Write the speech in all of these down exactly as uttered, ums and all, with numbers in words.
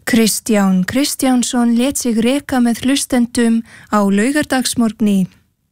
Kristján Kristjánsson lét sig reka með hlustendum á laugardagsmorgni.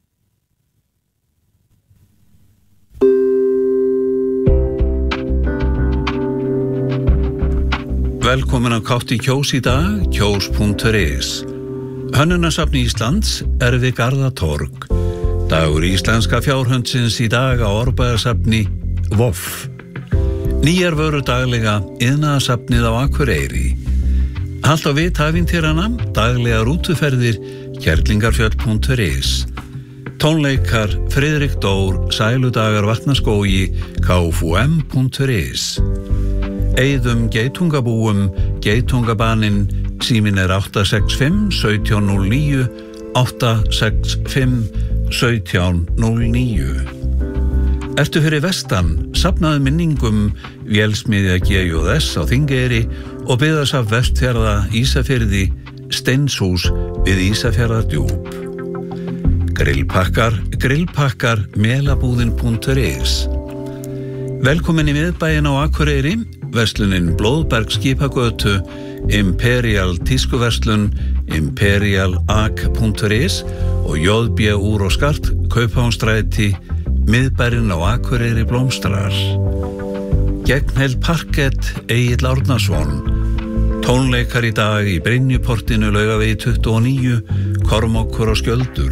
Velkomin á Kátt í Kjós í dag, kjós punktur is. Hönnunasafn Íslands er við Garðatorg. Dagur íslenska fjárhundsins í dag á Árbæjarsafni V O F. Nýjar vörur daglega iðnaðarsafnið á Akureyri. Halt á vit ævintýranna, daglega rútuferðir, kerlingarfjöll punktur is. Tónleikar, Friðrik Dór, Sæludagar Vatnaskógi, k f u m punktur is. Eyðum geitungabúum, geitungabaninn, síminn er átta sex fimm, sautján núll níu, átta sex fimm, sautján núll níu. Ertu fyrir vestan, safnaðu minningum Vélsmiðja G J S á Þingeyri og byggðasafn Vestfjarða Ísafirði, Steinshús við Ísafjarðardjúp. Grillpakkar, grillpakkar, melabúðin punktur is. Velkomin í miðbæinn á Akureyri, verslunin Blóðberg skipagötu, Imperial tískuverslun, imperialag punktur is og J B Úr og Skart, Kauphánsstræti, miðbærinn á Akureyri blómstrar. Gegnheld parkett, Egill Árnason. Tónleikar í dag í Brynjuportinu, Laugavegi tuttugu og níu, Kormákur og Skjöldur.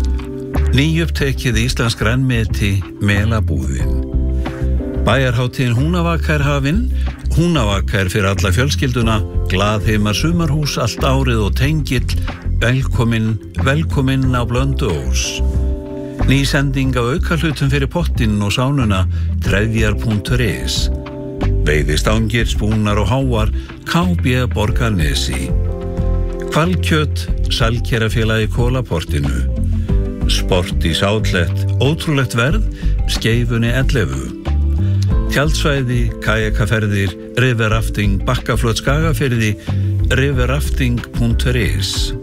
Nýupptekið íslensk grænmeti, melabúðin. Bæjarhátíðin Húnavaka er hafin. Húnavaka er fyrir alla fjölskylduna, glaðheimar sumarhús allt árið og tengill. Velkomin, velkomin á Blönduós. Ný sending á aukahlutum fyrir pottinn og sánuna, trefjar punktur is. Veiðistangir, spúnar og háar, K B Borgarnesi. Hvalkjöt, Salkerafélagi Kólaportinu. Sport í Sállett, ótrúlegt verð, Skeifunni ellefu. Tjaldsvæði, kajakaferðir, riverrafting, Bakkaflöt Skagafirði, riverrafting punktur is.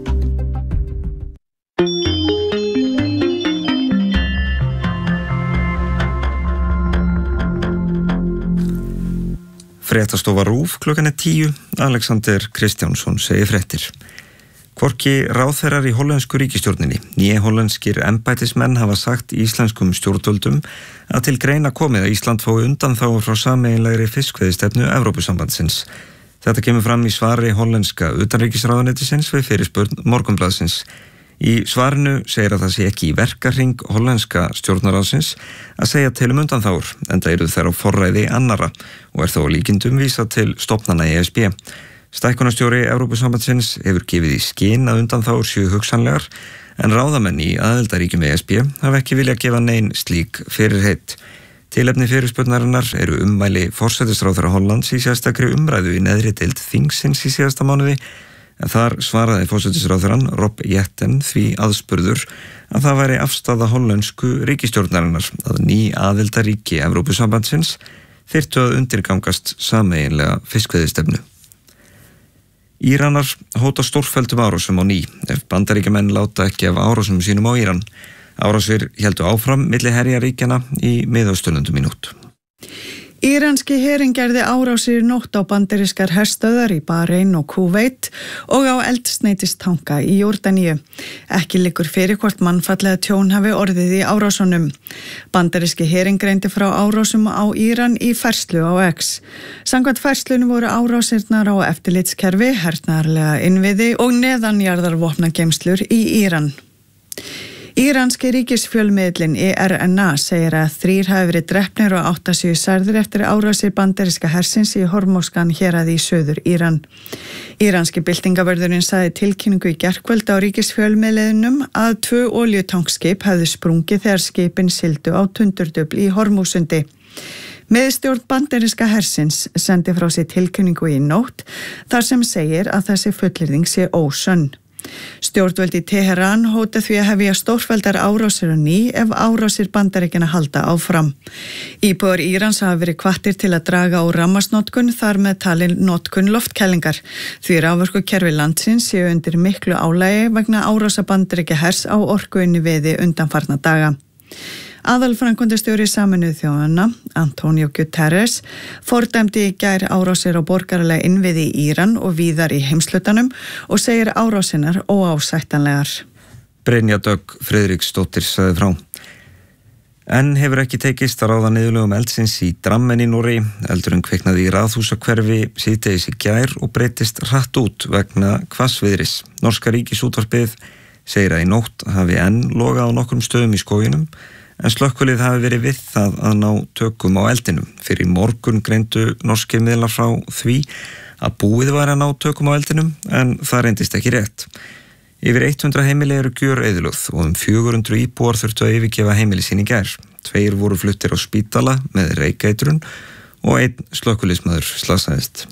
Fréttastofa RÚV klukkan er tíu, Alexander Kristjánsson segir fréttir. Hvorki ráðherrar í hollensku ríkisstjórninni, nýja hollenskir embættismenn hafa sagt íslenskum stjórnvöldum að til greina komið að Ísland fái undanþágu frá sameiginlegri fiskveiðistefnu Evrópusambandsins. Þetta kemur fram í svari hollenska utanríkisráðuneytisins við fyrirspurn Morgunblaðsins. Í svarinu segir að það sé ekki í verkahring hollenska stjórnarráðsins að segja til um undanþágur, enda eru þær á forræði annarra og er þó líkindum vísað til stofnana E S B. Stækkunarstjóri Evrópusambandsins hefur gefið í skyn að undanþágur séu hugsanlegar, en ráðamenn í aðildarríkjum E S B hafa ekki viljað gefa nein slík fyrirheit. Tilefni fyrirspurnarinnar eru ummæli forsætisráðherra Hollands í sérstakri umræðu í neðri deild þingsins í síðasta mánuði, en þar svaraði forsætisráðherrann Rob Jetten því aðspurður að það væri afstaða hollensku ríkisstjórnarinnar að ný aðildarríki Evrópusambandsins þyrftu að undirgangast sameiginlega fiskveiðistefnu. Íranar hóta stórfelldum árásum á ný ef Bandaríkjamenn láta ekki af árásum sínum á Íran. Árásir héldu áfram milli herjaríkjanna í Miðausturlöndum í nótt. Íranski herinn gerði árásir í nótt á bandarískar herstöðvar í Bahrein og Kúveit og á eldsneytistanka í Jórdaníu. Ekki liggur fyrir hvort mannfallega tjón hafi orðið í árásunum. Bandaríski herinn greindi frá árásum á Íran í færslu á X. Samkvæmt færslunum voru árásirnar á eftirlitskerfi, hernaðarlega innviði og neðanjarðarvopnageymslur í Íran. Íranski ríkisfjölmiðlinn E R N A segir að þrír hafi verið drepnir og átta séu særðir eftir árásir bandaríska hersins í Hormóskan héraði í Suður Íran. Íranski byltingavörðurinn sagði tilkynningu í gærkvöld á ríkisfjölmiðlinum að tvö olíutankskip hefðu sprungið þegar skipin sigldu á Tundurdufl í Hormúsundi. Miðstjórn bandaríska hersins sendi frá sér tilkynningu í nótt þar sem segir að þessi fullyrðing sé ósönn. Stjórnvöld í Teheran hóta því að hefja stórfelldar árásir á ný ef árásir Bandaríkjanna halda áfram. Íbúar Írans hafa verið hvattir til að draga úr rafmagnsnotkun, þar með talin notkun loftkælingar. Því raforkukerfi landsins séu undir miklu álagi vegna árása Bandaríkjahers á orkuinnviði undanfarna daga. Aðalframkvæmdastjóri Sameinuðu þjóðanna, Antonio Guterres, fordæmdi í gær árásir á borgaralega innviði í Íran og víðar í heimshlutanum og segir árásinnar óásættanlegar. Brynja Dögg Friðriksdóttir sagði frá. En hefur ekki tekist að ráða niðurlögum eldsins í Drammen í Noregi. Eldurinn kviknaði í Raðhúsahverfi síðdegis í gær og breytist hratt út vegna hvassviðris. Norska ríkisútvarpið segir að í nótt hafi enn logað á nokkrum stöðum í skóginum, en slökkvilið hafi verið við það að ná tökum á eldinum. Fyrir morgun greindu norskir miðlar frá því að búið var að ná tökum á eldinum, en það reyndist ekki rétt. Yfir hundrað heimili eru gjöreyðilögð og um fjögur hundruð íbúar þurftu að yfirgefa heimili sín í gær. Tveir voru fluttir á spítala með reykeitrun og einn slökkviliðsmaður slasaðist.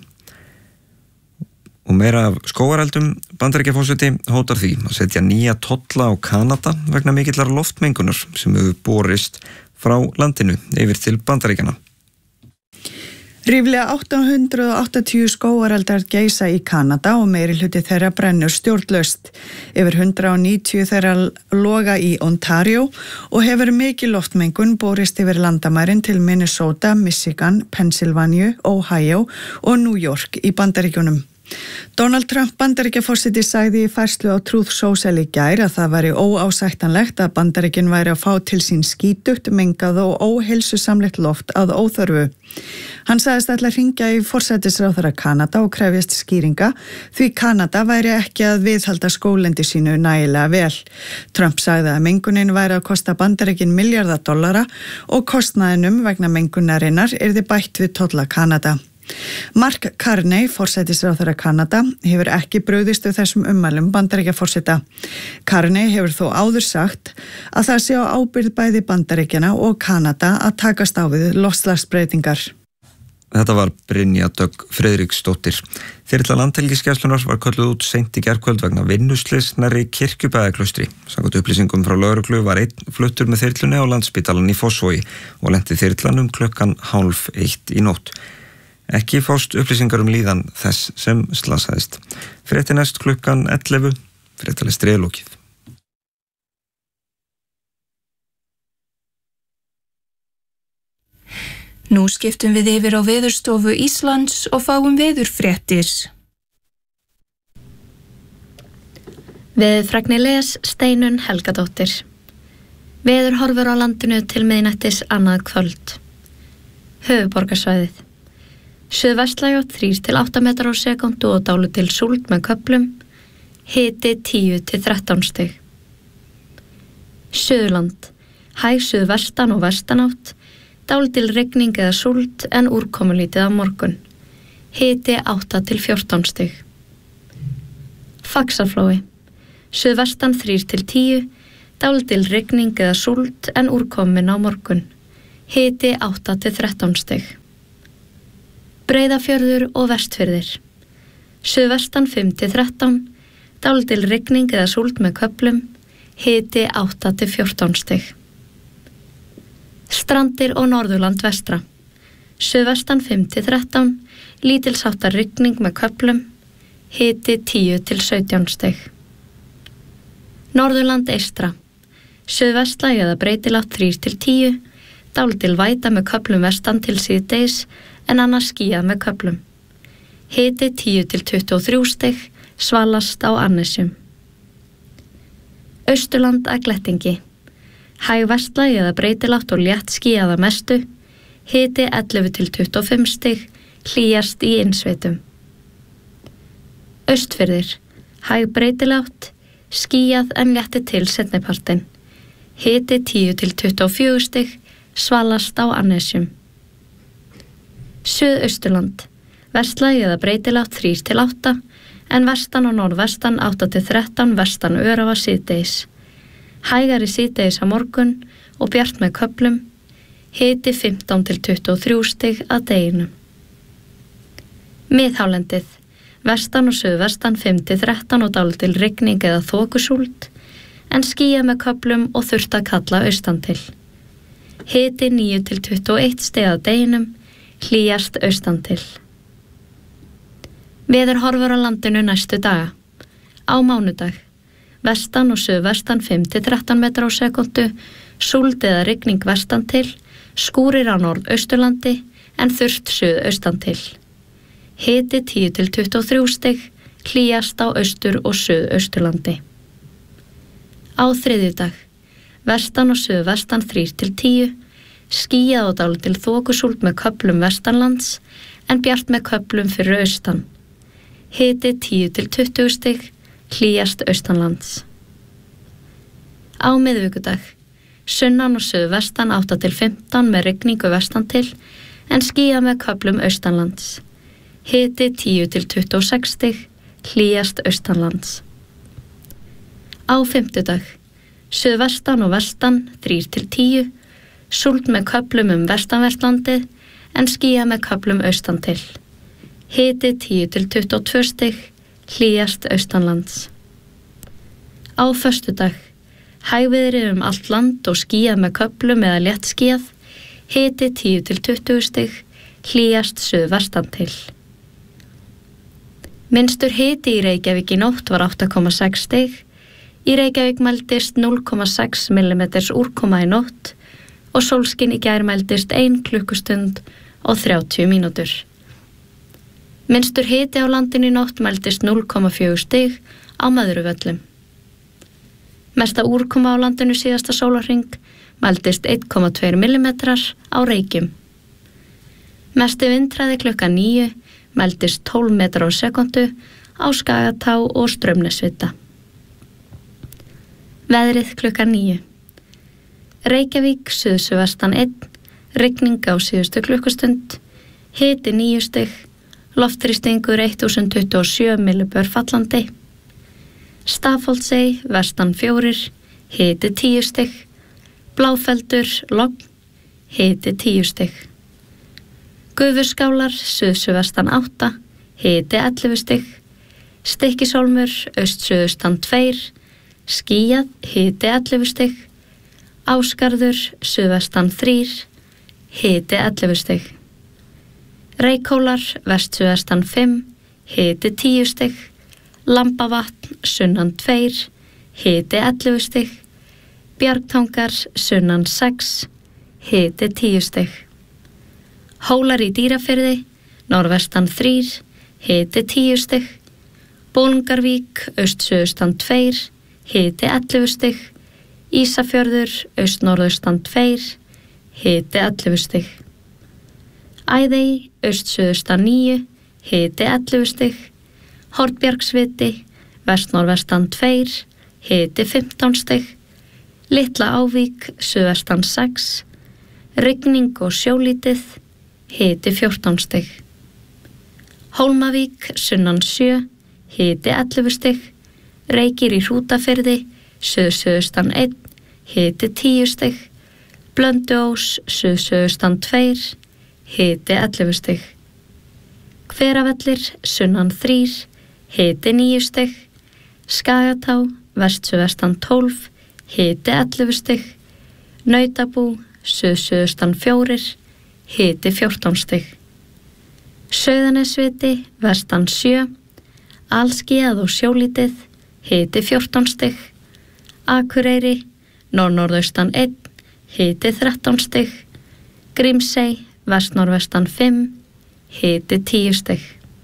Og meira af skógareldum, Bandaríkjaforseti hótar því að setja nýja tolla á Kanada vegna mikillar loftmengunar sem hefur borist frá landinu yfir til Bandaríkjana. Ríflega átta hundruð áttatíu skógareldar geisa í Kanada og meiri hluti þeirra brennur stjórnlaust. Yfir hundrað níutíu þeirra loga í Ontario og hefur mikil loftmengun borist yfir landamærin til Minnesota, Michigan, Pennsylvania, Ohio og New York í Bandaríkjunum. Donald Trump Bandaríkjaforseti sagði í færslu á Truth Social í gær að það væri óásættanlegt að Bandaríkin væri að fá til sín skítugt, mengað og óheilsusamlegt loft að óþörfu. Hann sagðist ætla að hringja í forsætisráðherra Kanada og krefjast skýringa því Kanada væri ekki að viðhalda skólendi sínu nægilega vel. Trump sagði að mengunin væri að kosta Bandaríkin milljarða dollara og kostnaðinum vegna mengunarinnar yrði bætt við tolla Kanada. Mark Carney, forsætisráðherra Kanada, hefur ekki brugðist við þessum ummælum Bandaríkjaforseta. Carney hefur þó áður sagt að það sé á ábyrgð bæði Bandaríkjana og Kanada að takast á við loftslagsbreytingar. Þetta var Brynja Dögg Friðriksdóttir. Þyrla Landhelgisgæslunnar var kölluð út seint í gærkvöld vegna vinnuslyss nærri Kirkjubæjarklaustri. Samkvæmt upplýsingum frá lögreglu var einn fluttur með þyrlunni á Landspítalann í Fossvogi og lenti þyrlan um klukkan hálf eitt í nótt. Ekki fást upplýsingar um líðan þess sem slasaðist. Frétti næst klukkan ellefu, fréttalega streiðlókið. Nú skiptum við yfir á Veðurstofu Íslands og fáum veðurfréttir. Veðurfregnir les Steinunn Helgadóttir. Veður horfur á landinu til miðnættis annað kvöld. Höfuðborgarsvæðið. Suðvestlæg átt þrír til átta metrar á sekúndu og dálítil súld með köflum. Hiti tíu til þrettán stig. Suðurland. Hæg suðvestan og vestanátt. Dálítil rigning eða súld en úrkomulítið á morgun. Hiti átta til fjórtán stig. Faxaflói. Suðvestan þrír til tíu. Dálítil rigning eða súld en úrkomin á morgun. Hiti átta til þrettán stig. Breiðafjörður og Vestfirðir. Suðvestan fimm til þrettán, dálítil rigning eða súld með köflum, hiti átta til fjórtán stig. Strandir og Norðurland vestra. Suðvestan fimm til þrettán, lítilsháttar rigning með köflum, hiti tíu til sautján stig. Norðurland eystra. Suðvestlæg eða breytilátt þrír til tíu, dálítil væta með köflum vestan til síðdegis, en annars skýjað með köflum. Hiti tíu til tuttugu og þrjú stig, svalast á Annesjum. Austurland að Glettingi. Hæg vestlæg eða breytilátt og létt skýjað að mestu. Hiti ellefu til tuttugu og fimm stig, hlýjast í innsveitum. Austfirðir. Hæg breytilátt, skýjað en létti til seinnipartinn. Hiti tíu til tuttugu og fjögur stig, svalast á Annesjum. Suðausturland. Vestlæg eða breytilátt þrír til átta, en vestan og norðvestan átta til þrettán, vestan örafa síðdegis. Hægari síðdegis á morgun og bjart með köflum, hiti fimmtán til tuttugu og þrjú stig að deginum. Miðhálendið. Vestan og suðvestan fimm til þrettán og dálítil rigning eða þokusúld, en skýjað með köflum og þurft að kalla austan til. Hiti níu til tuttugu og eitt stig að deginum, hlýjast austan til. Veður horfur á landinu næstu daga. Á mánudag. Vestan og suðvestan fimm til þrettán metrar á sekúndu, súld eða rigning vestan til, skúrir á norðausturlandi en þurrt suðaustan til. Hiti tíu til tuttugu og þrjú stig, hlýjast á austur- og suðausturlandi. Á þriðjudag, vestan og suðvestan þrír til tíu, skýjað og dálítil þokusúld með köflum vestanlands en bjart með köflum fyrir austan. Hiti tíu til tuttugu stig, hlýjast austanlands. Á miðvikudag, sunnan og suðvestan átta til fimmtán með rigningu vestan til en skýjað með köflum austanlands. Hiti tíu til tuttugu og sex stig, hlýjast austanlands. Á fimmtudag, suðvestan og vestan þrír til tíu, súld með köflum um vestanvertlandið en skýjað með köflum austan til. Hiti tíu til tuttugu og tvö stig, hlýjast austanlands. Á föstudag, hægviðri um allt land og skýjað með köflum eða léttskýjað, hiti tíu til tuttugu stig, hlýjast suðvestan til. Minnstur hiti í Reykjavík í nótt var átta komma sex stig, í Reykjavík mældist núll komma sex millimeters úrkoma í nótt og sólskin í gær mældist ein klukkustund og þrjátíu mínútur. Minnstur hiti á landinu í nótt mældist núll komma fjögur stig á Möðruvöllum. Mesta úrkoma á landinu síðasta sólarhring mældist einn komma tveir millimetrar á Reykjum. Mesti vindhraði klukkan níu mældist tólf metrar á sekundu á Skagatá og Straumnesvita. Veðrið klukkan níu. Reykjavík suðsuðvestan einn, rigning á síðustu klukkustund, hiti níu stig, loftþrýstingur þúsund tuttugu og sjö millibör fallandi. Stafholtsey vestan fjórir, hiti tíu stig, Bláfeldur logn, hiti tíu stig. Gufuskálar suðsuðvestan átta, hiti ellefu stig, Stykkishólmur austsuðaustan tveir, skýjað, hiti ellefu stig, Ásgarður suðvestan þrír, hiti ellefu stig. Reykhólar vestsuðvestan fimm, hiti tíu stig, Lambavatn sunnan tveir, hiti ellefu stig, Bjargtangar sunnan sex, hiti tíu stig. Hólar í Dýrafirði, norðvestan þrír, hiti tíu stig, Bolungarvík austsuðaustan tveir, hiti ellefu stig, Ísafjörður austnorðaustan tveir, hiti ellefu stig. Æðey austsuðaustan níu, hiti ellefu stig, Hornbjargsviti vestnorðvestan tveir, hiti fimmtán stig, Litla Ávík suðvestan sex, rigning og sjólítið, hiti fjórtán stig. Hólmavík sunnan sjö, hiti ellefu stig, Reykir í Hrútafirði suðsuðaustan einn, hiti tíu stig, Blönduós suðsuðaustan tveir, hiti ellefu stig. Hveravellir sunnan þrír, hiti níu stig, Skagatá vestsuðvestan tólf, hiti ellefu stig, Nautabú suðsuðaustan fjórir, hiti fjórtán stig. Sauðanesviti vestan sjö, Alskýjað og sjólítið, hiti fjórtán stig, Akureyri norðnorðaustan einn, hiti þrettán stig, Grímsey vestnorðvestan fimm, hiti tíu stig.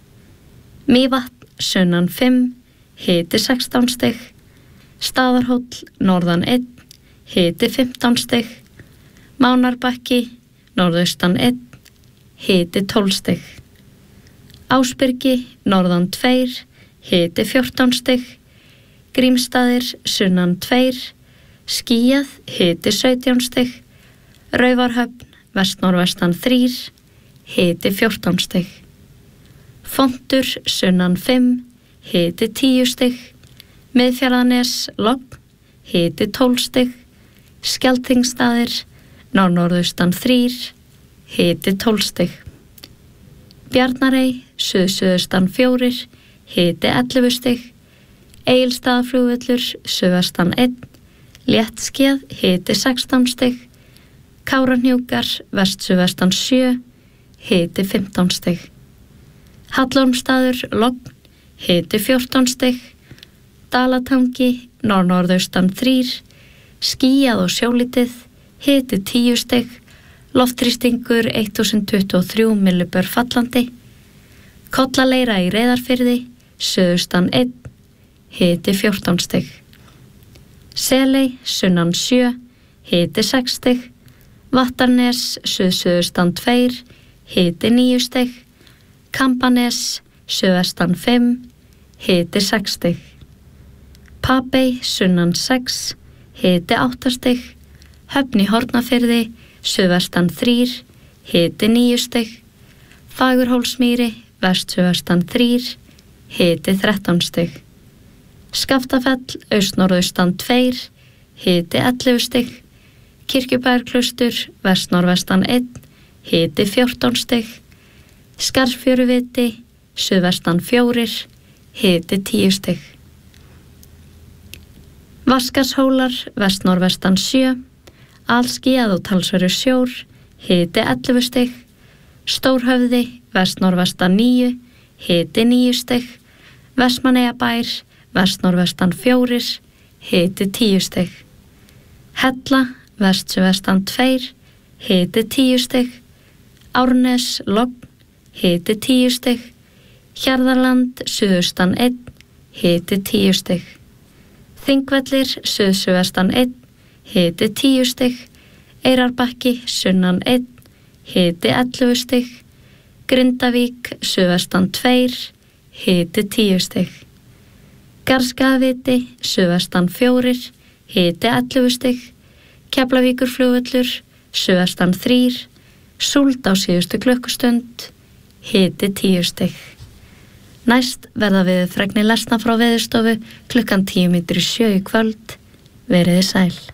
Mývatn sunnan fimm, hiti sextán stig, Staðarhóll norðan einn, hiti fimmtán stig, Mánarbakki norðaustan einn, hiti tólf stig. Ásbyrgi norðan tveir, hiti fjórtán stig, Grímsstaðir sunnan tveir, skýjað, hiti sautján stig, Raufarhöfn vestnorðvestan þrír, hiti fjórtán stig. Fontur sunnan fimm, hiti tíu stig, Miðfjarðarnes logn, hiti tólf stig, Skeltingsstaðir norðnorðaustan þrír, hiti tólf stig. Bjarnarey suðsuðaustan fjórir, hiti ellefu stig, Egilsstaðaflugvöllur suðvestan einn, léttskýjað, hiti sextán stig, Kárahnjúkar vestsuðvestan sjö, hiti fimmtán stig. Hallormsstaður logn, hiti fjórtán stig, Dalatangi norðnorðaustan þrír, skýjað og sjólítið, hiti tíu stig, loftþrýstingur þúsund tuttugu og þrjú millibör fallandi, Kollaleira í Reyðarfirði, suðaustan einn, hiti fjórtán stig. Seley, sunnan sjö, hiti sex stig. Vattarnes, suð-suðaustan tveir, hiti níu stig. Kambanes, suðvestan fimm, hiti sex stig. Papey, sunnan sex, hiti átta stig. Höfn í Hornafirði, suðvestan þrír, hiti níu stig. Fagurhólsmýri, vest-suðvestan þrír, hiti þrettán stig. Skaftafell, austnorðaustan tveir, hiti ellefu stig. Kirkjubæjarklaustur, vestnorðvestan einn, hiti fjórtán stig. Skarðsfjöruviti, suðvestan fjórir, hiti tíu stig. Vaskashólar, vestnorðvestan sjö, alskýjað og talsverður sjór, hiti ellefu stig. Stórhöfði, vestnorðvestan níu, hiti níu stig. Vestmannaeyjabær, vestnorðvestan fjórir, hiti tíu stig. Hella, vest-suðvestan tveir, hiti tíu stig. Árnes, logn, hiti tíu stig. Hjarðarland, suðaustan einn, hiti tíu stig. Þingvellir, suð-suðvestan einn, hiti tíu stig. Eyrarbakki, sunnan einn, hiti ellefu stig. Grindavík, suðvestan tveir, hiti tíu stig. Garðskaðaviti, suðvestan fjórir, hiti ellefu stig. Keflavíkurflugvöllur, suðvestan þrír, súld á síðustu klukkustund, hiti tíu stig. Næst verða við fregnir lesna frá Veðurstofu klukkan tíu mínútur í sjö í kvöld. Veriði sæl.